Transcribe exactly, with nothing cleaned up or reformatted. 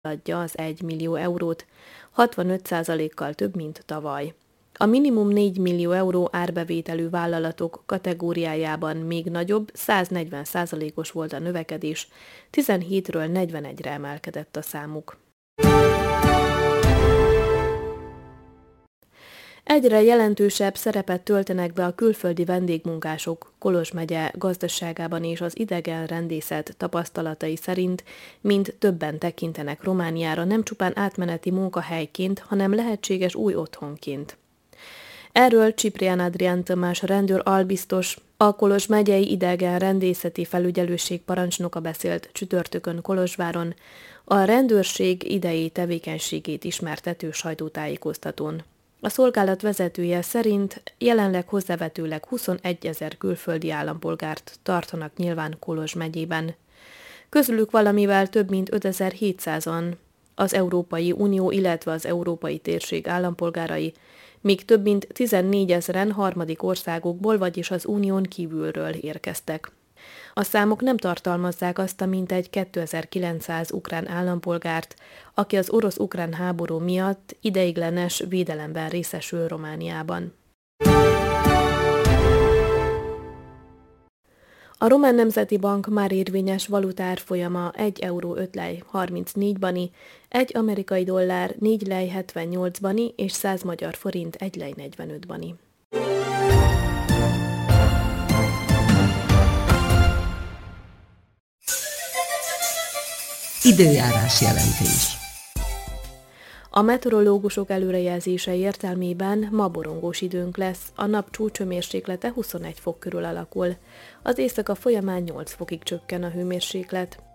adja az egy millió eurót, hatvanöt százalékkal több, mint tavaly. A minimum négy millió euró árbevételű vállalatok kategóriájában még nagyobb, száznegyven százalékos volt a növekedés, tizenhétről negyvenegyre emelkedett a számuk. Egyre jelentősebb szerepet töltenek be a külföldi vendégmunkások Kolozs megye gazdaságában, és az idegenrendészet tapasztalatai szerint mind többen tekintenek Romániára nem csupán átmeneti munkahelyként, hanem lehetséges új otthonként. Erről Ciprián Adrián Tamás rendőr albiztos, a Kolozs megyei idegenrendészeti felügyelőség parancsnoka beszélt csütörtökön Kolozsváron a rendőrség idei tevékenységét ismertető sajtótájékoztatón. A szolgálat vezetője szerint jelenleg hozzávetőleg huszonegyezer külföldi állampolgárt tartanak nyilván Kolozs megyében. Közülük valamivel több mint ötezer-hétszázan az Európai Unió, illetve az Európai Térség állampolgárai, míg több mint tizennégyezren harmadik országokból, vagyis az unión kívülről érkeztek. A számok nem tartalmazzák azt a mintegy kétezer-kilencszáz ukrán állampolgárt, aki az orosz-ukrán háború miatt ideiglenes védelemben részesül Romániában. A Román Nemzeti Bank már érvényes valutárfolyama egy euró öt lej harmincnégy bani, egy amerikai dollár négy lej hetvennyolc bani és száz magyar forint egy lej negyvenöt bani. Időjárás jelentés. A meteorológusok előrejelzése értelmében ma borongós időnk lesz, a nap csúcshőmérséklete huszonegy fok körül alakul. Az éjszaka folyamán nyolc fokig csökken a hőmérséklet.